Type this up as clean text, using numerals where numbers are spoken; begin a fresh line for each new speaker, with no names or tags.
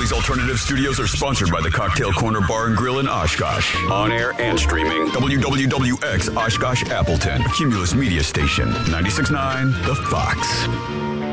Crawley's Alternative Studios are sponsored by the Cocktail Corner Bar and Grill in Oshkosh. On air and streaming. WWWX Oshkosh Appleton. Cumulus Media Station. 96.9 The Fox.